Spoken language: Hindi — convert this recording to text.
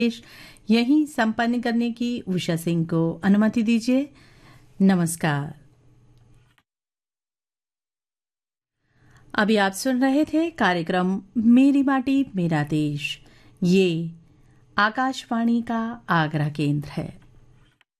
यहीं संपन्न करने की उषा सिंह को अनुमति दीजिए। नमस्कार। अभी आप सुन रहे थे कार्यक्रम मेरी माटी मेरा देश। ये आकाशवाणी का आगरा केंद्र है।